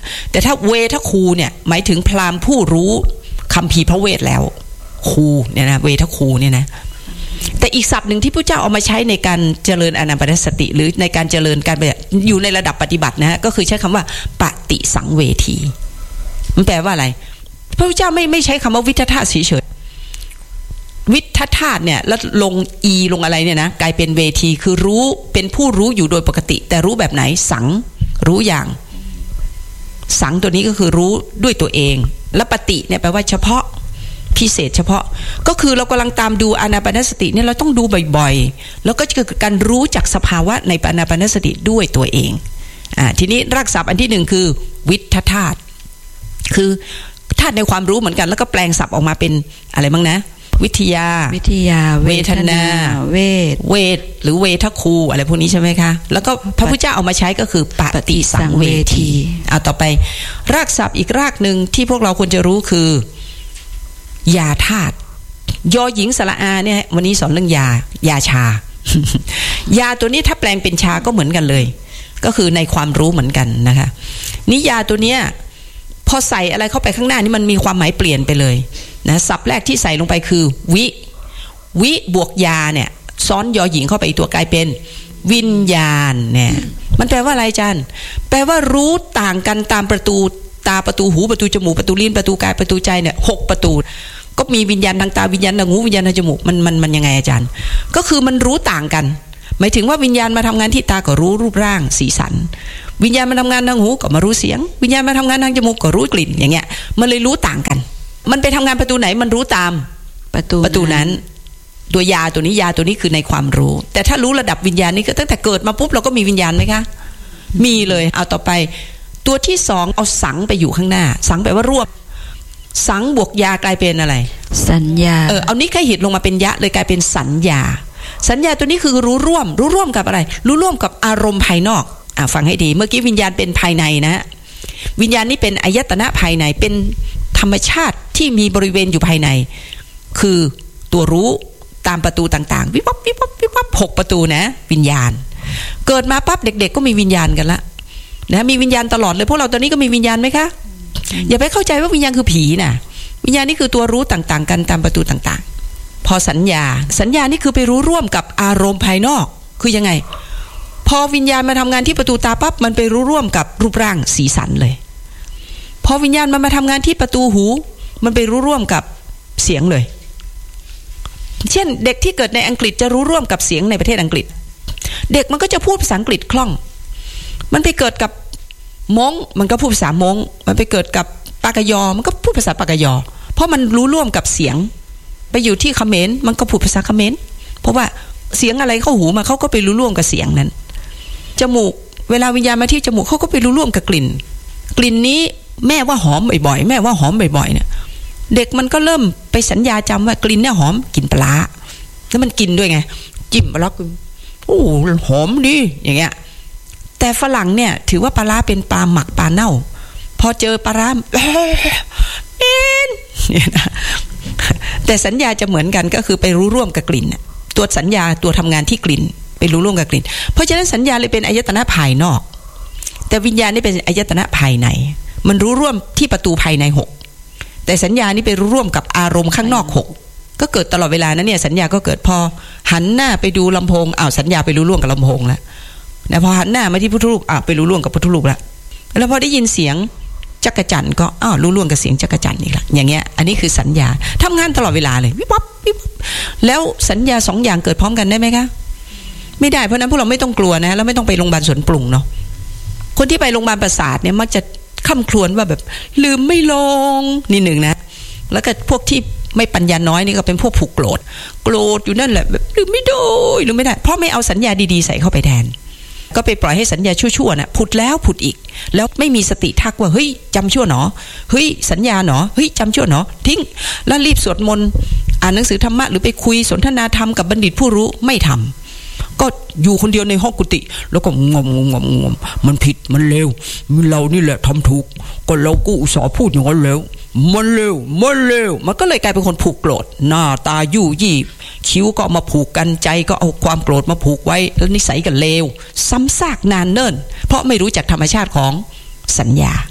E: แต่ถ้าเวทครูเนี่ยหมายถึงพราหมณ์ผู้รู้คัมภีร์พระเวทแล้วครูเนี่ยนะเวทครูเนี่ยนะแต่อีกศัพท์หนึ่งที่พระเจ้าเอามาใช้ในการเจริญอานาปานสติหรือในการเจริญการอยู่ในระดับปฏิบัตินะฮะก็คือใช้คำว่าปฏิสังเวทีมันแปลว่าอะไรพระพุทธเจ้าไม่ไม่ใช้คำว่าวิทธาตุเฉยๆวิทธาตุเนี่ยแล้วลงอีลงอะไรเนี่ยนะกลายเป็นเวทีคือรู้เป็นผู้รู้อยู่โดยปกติแต่รู้แบบไหนสังรู้อย่างสังตัวนี้ก็คือรู้ด้วยตัวเองและปฏิเนี่ยแปลว่าเฉพาะพิเศษเฉพาะก็คือเรากำลังตามดูอานาปานสติเนี่ยเราต้องดูบ่อยๆแล้วก็จะเกิดการรู้จักสภาวะในอานาปานสติด้วยตัวเองอ่าทีนี้รากศัพท์อันที่หนึ่งคือวิทธาตุคือธาตุในความรู้เหมือนกันแล้วก็แปลงศัพท์ออกมาเป็นอะไรบ้างนะวิทยา
A: วิทยาเวทนาเวท
E: เวทหรือเวทครูอะไรพวกนี้ใช่ไหมคะแล้วก็พระพุทธเจ้าเอามาใช้ก็คือปฏิสังเวทีเอาต่อไปรากศัพท์อีกรากหนึ่งที่พวกเราควรจะรู้คือยาธาตุยอหญิงสระอาเนี่ยวันนี้สอนเรื่องยายาชายาตัวนี้ถ้าแปลงเป็นชาก็เหมือนกันเลยก็คือในความรู้เหมือนกันนะคะนิยาตัวเนี้ยพอใส่อะไรเข้าไปข้างหน้านี่มันมีความหมายเปลี่ยนไปเลยนะศัพท์แรกที่ใส่ลงไปคือวิวิบวกยาเนี่ยซ้อนยอหญิงเข้าไปอีกตัวกลายเป็นวิญญาณเนี่ยมันแปลว่าอะไรอาจารย์แปลว่ารู้ต่างกันตามประตูตาประตูหูประตูจมูกประตูลิ้นประตูกายประตูใจเนี่ยหกประตูก็มีวิญญาณทางตาวิญญาณทางหูวิญญาณทางจมูกมันมันมันยังไงอาจารย์ก็คือมันรู้ต่างกันหมายถึงว่าวิญญาณมาทำงานที่ตาก็รู้รูปร่างสีสันวิญญาณมาทำงานทางหูก็มารู้เสียงวิญญาณมาทำงานทางจมูกก็รู้กลิ่นอย่างเงี้ยมันเลยรู้ต่างกันมันไปทำงานประตูไหนมันรู้ตาม
A: ประตู
E: ประตูนั้นตัวยาตัวนี้ยาตัวนี้คือในความรู้แต่ถ้ารู้ระดับวิญญาณนี่ก็ตั้งแต่เกิดมาปุ๊บเราก็มีวิญญาณไหมคะมีเลยเอาต่อไปตัวที่สองเอาสังไปอยู่ข้างหน้าสังแปลว่ารวบสังบวกยากลายเป็นอะไร
A: สัญญา
E: เออเอานี้ใครหิดลงมาเป็นยะเลยกลายเป็นสัญญาสัญญาตัวนี้คือรู้ร่วมรู้ร่วมกับอะไรรู้ร่วมกับอารมณ์ภายนอกอ่ะฟังให้ดีเมื่อกี้วิญญาณเป็นภายในนะวิญญาณนี่เป็นอายตนะภายในเป็นธรรมชาติที่มีบริเวณอยู่ภายในคือตัวรู้ตามประตูต่างๆวิบวับวิบวับวิบวับหกประตูนะวิญญาณเกิดมาปั๊บเด็กๆก็มีวิญญาณกันละนะมีวิญญาณตลอดเลยพวกเราตอนนี้ก็มีวิญญาณไหมคะอย่าไปเข้าใจว่าวิญญาณคือผีนะวิญญาณนี่คือตัวรู้ต่างๆกันตามประตูต่างๆพอสัญญาสัญญานี่คือไปรู้ร่วมกับอารมณ์ภายนอกคือยังไงพอวิญญาณมาทำงานที่ประตูตาปั๊บมันไปรู้ร่วมกับรูปร่างสีสันเลยพอวิญญาณมันมาทำงานที่ประตูหูมันไปรู้ร่วมกับเสียงเลยเช่นเด็กที่เกิดในอังกฤษจะรู้ร่วมกับเสียงในประเทศอังกฤษเด็กมันก็จะพูดภาษาอังกฤษคล่องมันไปเกิดกับม้งมันก็พูดภาษาม้งมันไปเกิดกับปากยอมันก็พูดภาษาปากยอเพราะมันรู้ร่วมกับเสียงไปอยู่ที่เขมรมันก็พูดภาษาเขมรเพราะว่าเสียงอะไรเข้าหูมาเขาก็ไปรู้ร่วมกับเสียงนั้นจมูกเวลาวิญญาณมาที่จมูกเขาก็ไปรู้ร่วมกับกลิ่นกลิ่นนี้แม่ว่าหอมบ่อยๆแม่ว่าหอมบ่อยๆเนี่ยเด็กมันก็เริ่มไปสัญญาจำว่ากลิ่นเนี่ยหอมกลิ่นปลาแล้วมันกินด้วยไงจิ้มปลาโอ้หอมดีอย่างเงี้ยแต่ฝรั่งเนี่ยถือว่าปลาเป็นปลาหมักปลาเน่าพอเจอปลาเอ็นเนี่ยนะแต่สัญญาจะเหมือนกันก็คือไปรู้ร่วมกับกลิ่นตัวสัญญาตัวทำงานที่กลิ่นไปรู้ร่วมกับกลิ่นเพราะฉะนั้นสัญญาเลยเป็นอายตนะภายนอกแต่วิญญาณนี่เป็นอายตนะภายในมันรู้ร่วมที่ประตูภายในหกแต่สัญญานี่ไปรู้ร่วมกับอารมณ์ข้างนอกหกก็เกิดตลอดเวลานั้นเนี่ยสัญญาก็เกิดพอหันหน้าไปดูลำโพงอ้าวสัญญาไปรู้ร่วมกับลำโพงแล้วนะพอหันหน้ามาที่พุทธรูปอ้าวไปรู้ร่วมกับพุทธรูปแล้วแล้วพอได้ยินเสียงจักรจั่นก็อ้าวรู้ร่วมกับเสียงจักรจั่นอีกละอย่างเงี้ยอันนี้คือสัญญาทำงานตลอดเวลาเลยวิบวับวิบวับแล้วสัญญาสองอย่างเกิดพร้อมกันได้ไหมคะไม่ได้เพราะนั้นพวกเราไม่ต้องกลัวนะแล้วไม่ต้องไปโรงพยาบาลสวนปรุงเนาะคนที่ไปโรงพยาบาลประสาทเนี่ยมักจะค่ำครวญว่าแบบลืมไม่ลงนี่หนึ่งนะแล้วก็พวกที่ไม่ปัญญาน้อยนี่ก็เป็นพวกผูกโกรธโกรธอยู่นั่นแหละแบบลืมไม่ได้ลืมไม่ได้เพราะไม่เอาสัญญาดีๆใส่เข้าไปแทนก็ไปปล่อยให้สัญญาชั่วๆน่ะผุดแล้วผุดอีกแล้วไม่มีสติทักว่าเฮ้ยจำชั่วหนอเฮ้ยสัญญาหนอเฮ้ยจำชั่วหนอทิ้งแล้วรีบสวดมนต์อ่านหนังสือธรรมะหรือไปคุยสนทนาธรรมกับบัณฑิตผู้รู้ไม่ทำก็อยู่คนเดียวในห้องกุฏิแล้วก็งมงมงมมันผิดมันเลวเรานี่แหละทำถูกก็เราก็อุตส่าห์พูดอย่างนั้นแล้วมันเลวมันเลวมันก็เลยกลายเป็นคนผูกโกรธหน้าตายู่ยี่คิ้วก็มาผูกกันใจก็เอาความโกรธมาผูกไว้แล้วนิสัยก็เลวซ้ำซากนานเนิ่นเพราะไม่รู้จักธรรมชาติของสัญญา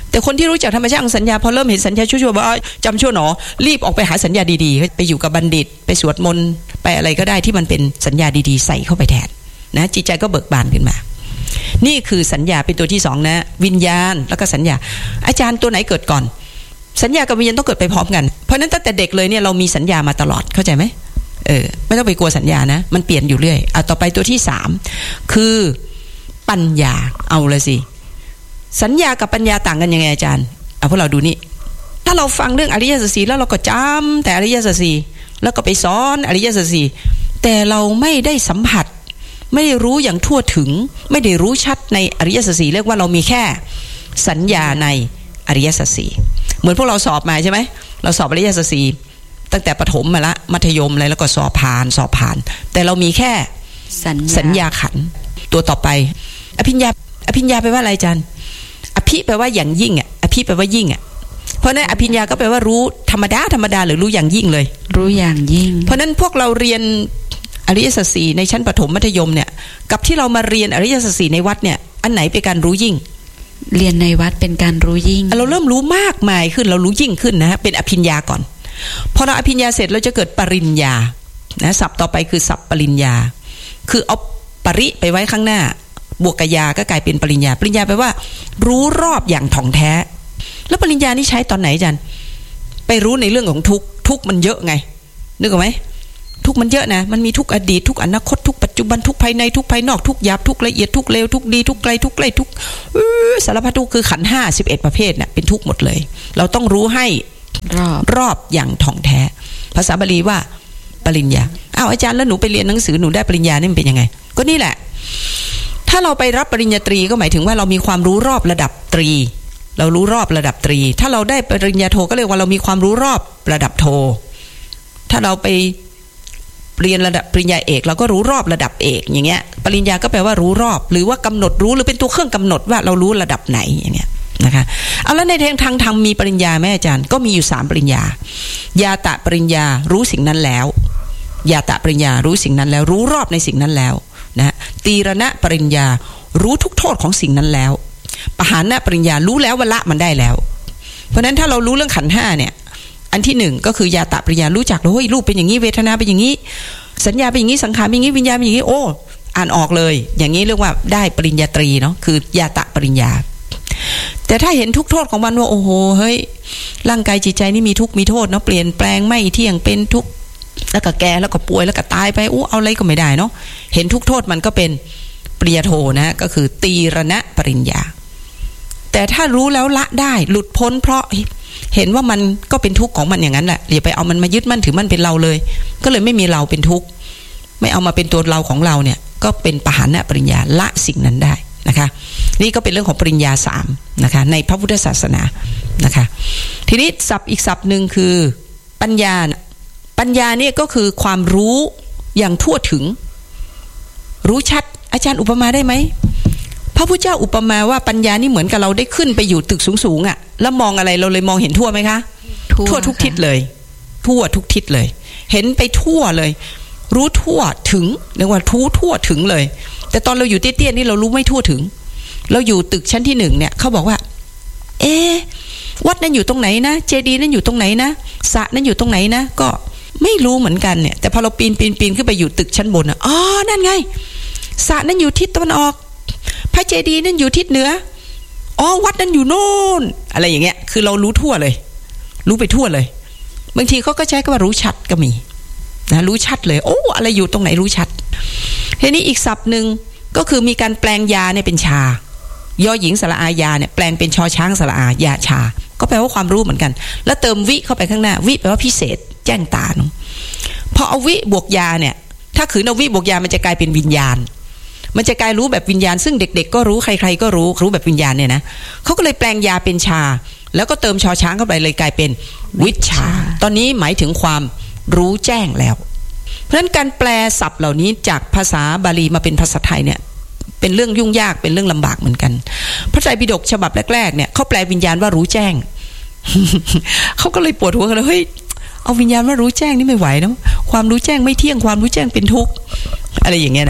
E: แต่คนที่รู้จักธรรมชาติของสัญญาพอเริ่มเห็นสัญญาชั่วๆว่าจำชั่วหนอรีบออกไปหาสัญญาดีๆไปอยู่กับบัณฑิตไปสวดมนต์ไปอะไรก็ได้ที่มันเป็นสัญญาดีๆใส่เข้าไปแทนนะจิตใจก็เบิกบานขึ้นมานี่คือสัญญาเป็นตัวที่สองนะวิญญาณแล้วก็สัญญาอาจารย์ตัวไหนเกิดก่อนสัญญากับวิญญาณต้องเกิดไปพร้อมกันเพราะนั้นตั้งแต่เด็กเลยเนี่ยเรามีสัญญามาตลอดเข้าใจไหมเออไม่ต้องไปกลัวสัญญานะมันเปลี่ยนอยู่เรื่อยเอาต่อไปตัวที่สามคือปัญญาเอาเลยสิสัญญากับปัญญาต่างกันยังไงอาจารย์เอาพวกเราดูนี่ถ้าเราฟังเรื่องอริยสัจสี่แล้วเราก็จำแต่อริยสัจสี่แล้วก็ไปสอนอริยสัจสี่แต่เราไม่ได้สัมผัสไม่ได้รู้อย่างทั่วถึงไม่ได้รู้ชัดในอริยสัจสี่เรียกว่าเรามีแค่สัญญาในอริยสัจสี่เหมือนพวกเราสอบมาใช่ไหมเราสอบอริยสัจสี่ตั้งแต่ประถมมาละมัธยมอะไรแล้วก็สอบผ่านสอบผ่านแต่เรามีแค่สัญญา, สัญญาขันธ์ตัวต่อไปอภิญญาอภิญญาแปลว่าอะไรอาจารย์อภิแปลว่าอย่างยิ่งอ่ะอภิแปลว่ายิ่งอ่ะเพราะนั้นอภิญญาก็แปลว่ารู้ธรรมดาธรรมดาหรือรู้อย่างยิ่งเลย
A: รู้อย่างยิ่ง
E: เพราะนั้นพวกเราเรียนอริยสัจสี่ในชั้นประถมมัธยมเนี่ยกับที่เรามาเรียนอริยสัจสี่ในวัดเนี่ยอันไหนเป็นการรู้ยิ่ง
A: เรียนในวัดเป็นการรู้ยิ่ง
E: เราเริ่มรู้มากมายขึ้นเรารู้ยิ่งขึ้นนะฮะเป็นอภิญญาก่อนพอเราอภิญญาเสร็จเราจะเกิดปริญญานะศัพท์ต่อไปคือศัพท์ปริญญาคือเอาปริไปไว้ข้างหน้าบวกกับยาก็กลายเป็นปริญญาปริญญาแปลว่ารู้รอบอย่างถ่องแท้แล้วปริญญานี่ใช้ตอนไหนอาจารย์ไปรู้ในเรื่องของทุกทุกมันเยอะไงนึกออกไหมทุกมันเยอะนะมันมีทุกอดีตทุกอนาคตทุกปัจจุบันทุกภายในทุกภายนอกทุกหยาบทุกละเอียดทุกเลวทุกดีทุกไกลทุกใกล้ทุกสารพัดทุกคือขันธ์ห้าสิบเอ็ดประเภทน่ะเป็นทุกหมดเลยเราต้องรู้ให้
A: รอบ
E: รอบอย่างถ่องแท้ภาษาบาลีว่าปริญญาอ้าวอาจารย์แล้วหนูไปเรียนหนังสือหนูได้ปริญญานี่มันเป็นยังไงก็นี่แหละถ้าเราไปรับปริญญาตรีก็หมายถึงว่าเรามีความรู้รอบระดับตรีเรารู้รอบระดับตรีถ้าเราได้ปริญญาโทก็เรียกว่าเรามีความรู้รอบระดับโทถ้าเราไปเรียนระดับปริญญาเอกเราก็รู้รอบระดับเอกอย่างเงี้ยปริญญาก็แปลว่ารู้รอบหรือว่ากำหนดรู้หรือเป็นตัวเครื่องกำหนดว่าเรารู้ระดับไหนอย่างเงี้ยนะคะเอาแล้วในทางทางธรรมมีปริญญาไหมอาจารย์ก็มีอยู่สามปริญญายาตะปริญญารู้สิ่งนั้นแล้วยาตะปริญญารู้สิ่งนั้นแล้วรู้รอบในสิ่งนั้นแล้วนะตีรณะปริญญารู้ทุกโทษของสิ่งนั้นแล้วปหานะปริญญารู้แล้วว่าละมันได้แล้วเพราะฉะนั้นถ้าเรารู้เรื่องขันธ์ห้าเนี่ยอันที่หนึ่งก็คือยาตะปริญญารู้จักเลยเฮ้ยรูปเป็นอย่างนี้เวทนาเป็นอย่างนี้สัญญาเป็นอย่างนี้สังขารเป็นอย่างนี้วิญญาณเป็นอย่างนี้โอ้อ่านออกเลยอย่างนี้เรียกว่าได้ปริญญาตรีเนาะคือยาตะปริญญาแต่ถ้าเห็นทุกโทษของมันว่าโอ้โหเฮ้ยร่างกายจิตใจนี่มีทุกมีโทษเนาะเปลี่ยนแปลงไม่เที่ยงเป็นทุกแล้วก็แก่แล้วก็ป่วยแล้วก็ตายไปอู้เอาอะไรก็ไม่ได้เนาะเห็นทุกโทษมันก็เป็นปริญญาโทนะก็คือตีรณะปริญญาแต่ถ้ารู้แล้วละได้หลุดพ้นเพราะเห็นว่ามันก็เป็นทุกข์ของมันอย่างนั้นแหละอย่าไปเอามันมายึดมั่นถือมันเป็นเราเลยก็เลยไม่มีเราเป็นทุกข์ไม่เอามาเป็นตัวเราของเราเนี่ยก็เป็นปหานะปริญญาละสิ่งนั้นได้นะคะนี่ก็เป็นเรื่องของปริญญาสามนะคะในพระพุทธศาสนานะคะทีนี้ศัพท์อีกศัพท์หนึ่งคือปัญญาปัญญาเนี่ยก็คือความรู้อย่างทั่วถึงรู้ชัดอาจารย์อุปมาได้ไหมพระพุทธเจ้าอุปมาว่าปัญญานี่เหมือนกับเราได้ขึ้นไปอยู่ตึกสูงๆอ่ะแล้วมองอะไรเราเลยมองเห็นทั่วไหมคะทั่วทุกทิศเลยทั่วทุกทิศเลยเห็นไปทั่วเลยรู้ทั่วถึงเรียกว่าทูทั่วถึงเลยแต่ตอนเราอยู่เตี้ยๆนี่เรารู้ไม่ทั่วถึงเราอยู่ตึกชั้นที่หนึ่งเนี่ยเขาบอกว่าเอ๊ะวัดนั้นอยู่ตรงไหนนะเจดีย์นั้นอยู่ตรงไหนนะสระนั้นอยู่ตรงไหนนะก็ไม่รู้เหมือนกันเนี่ยแต่พอเราปีนปีนปีนขึ้นไปอยู่ตึกชั้นบนอ่ะอ๋อนั่นไงสระนั้นอยู่ทิศตะวันออกพระเจดีย์นั้นอยู่ทิศเหนืออ๋อวัดนั้นอยู่โน่นอะไรอย่างเงี้ยคือเรารู้ทั่วเลยรู้ไปทั่วเลยบางทีเขาก็ใช้คำว่ารู้ชัดก็มีนะรู้ชัดเลยโอ้อะไรอยู่ตรงไหนรู้ชัดทีนี้อีกศัพท์หนึ่งก็คือมีการแปลงยาเนี่ยเป็นชายอหญิงสระอายาเนี่ยแปลงเป็นชอช้างสระอายาชาก็แปลว่าความรู้เหมือนกันแล้วเติมวิเข้าไปข้างหน้าวิแปลว่าพิเศษแจ้งตาเนาะพอเอาวิบวกยาเนี่ยถ้าขืนเอาวิบวกยามันจะกลายเป็นวิญญาณมันจะกลายรู้แบบวิญญาณซึ่งเด็กๆก็รู้ใครๆก็รู้รู้แบบวิญญาณเนี่ยนะเขาก็เลยแปลงยาเป็นชาแล้วก็เติมชอช้างเข้าไปเลยกลายเป็นวิชาตอนนี้หมายถึงความรู้แจ้งแล้วเพราะฉะนั้นการแปลศัพท์เหล่านี้จากภาษาบาลีมาเป็นภาษาไทยเนี่ยเป็นเรื่องยุ่งยากเป็นเรื่องลำบากเหมือนกันพระไตรปิฎกฉบับแรกๆเนี่ยเขาแปลวิญญาณว่ารู้แจ้ง เขาก็เลยปวดหัวกันเลยเฮ้ยเอาวิญญาณว่ารู้แจ้งนี่ไม่ไหวนะความรู้แจ้งไม่เที่ยงความรู้แจ้งเป็นทุกข์อะไรอย่างเงี้ยนะ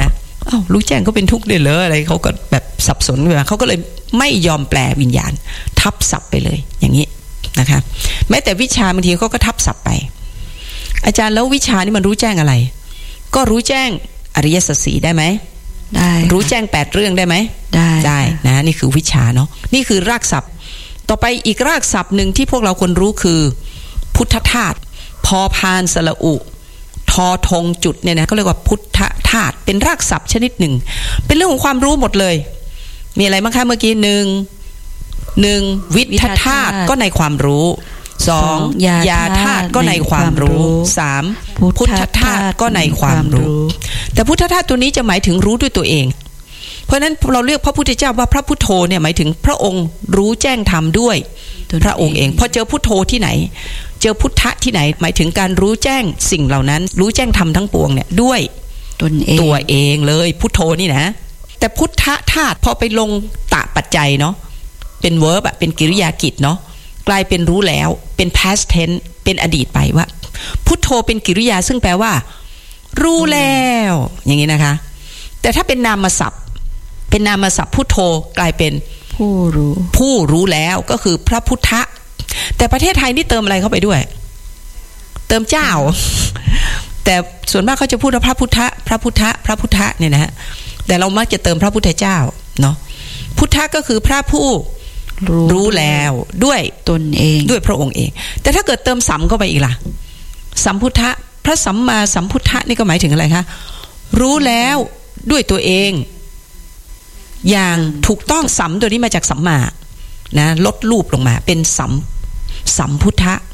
E: อ้าวรู้แจ้งก็เป็นทุกข์ด้วยเหรออะไรเขาก็แบบสับสนไปเขาก็เลยไม่ยอมแปลวิญญาณทับศัพท์ไปเลยอย่างนี้นะคะแม้แต่วิชาบางทีเขาก็ทับศัพท์ไปอาจารย์แล้ววิชานี่มันรู้แจ้งอะไรก็รู้แจ้งอริยสัจสี่ได้ไหม
A: ได้
E: รู้แจ้งแปดเรื่องได้ไหม
A: ได้
E: ได้นะนี่คือวิชาเนาะนี่คือรากศัพท์ต่อไปอีกรากศัพท์หนึ่งที่พวกเราควรรู้คือพุทธธาตุพอพานสระอุทอทงจุดเนี่ยนะเขาเรียกว่าพุทธธาตุเป็นรากศัพท์ชนิดหนึ่งเป็นเรื่องของความรู้หมดเลยมีอะไรบ้างคะเมื่อกี้หนึ่งหนึ่งวิทธธาตุก็ในความรู้สองยาธาตุก็ในความรู้สามพุทธธาตุก็ในความรู้แต่พุทธธาตุตัวนี้จะหมายถึงรู้ด้วยตัวเองเพราะฉะนั้นเราเรียกพระพุทธเจ้าว่าพระพุทโธเนี่ยหมายถึงพระองค์รู้แจ้งธรรมด้วยพระองค์เองพอเจอพุทโธที่ไหนเจอพุทธะที่ไหนหมายถึงการรู้แจ้งสิ่งเหล่านั้นรู้แจ้งธรรมทั้งปวงเนี่ยด้วยตนเองตัวเองเลยพุทโธนี่นะแต่พุทธธาตุพอไปลงตะปัจจัยเนาะเป็นเวิร์บอะเป็นกิริยากิจเนาะกลายเป็นรู้แล้วเป็น past tense เป็นอดีตไปว่าพุทโธเป็นกิริยาซึ่งแปลว่ารู้แล้วอย่างนี้นะคะแต่ถ้าเป็นนามศัพท์เป็นนามศัพท์พุทโธกลายเป็น
A: ผู้รู้
E: ผู้รู้แล้วก็คือพระพุทธะแต่ประเทศไทยนี่เติมอะไรเข้าไปด้วยเติมเจ้าแต่ส่วนมากเขาจะพูดว่าพระพุทธะพระพุทธะพระพุทธะเนี่ยนะฮะแต่เรามักจะเติมพระพุทธเจ้าเนาะพุทธะก็คือพระผู้รู้, รู้แล้วด้วย
A: ตนเอง
E: ด้วยพระองค์เองแต่ถ้าเกิดเติมสัมเข้าไปอีกล่ะสัมพุทธะพระสัมมาสัมพุทธะนี่ก็หมายถึงอะไรคะรู้แล้วด้วยตัวเองอย่างถูกต้องสัมตัวนี้มาจากสัมมานะลดรูปลงมาเป็นสัมสัมพุทธะ